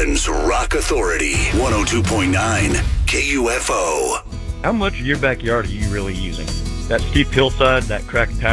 Portland's Rock Authority, 102.9 KUFO. How much of your backyard are you really using? That steep hillside, that cracked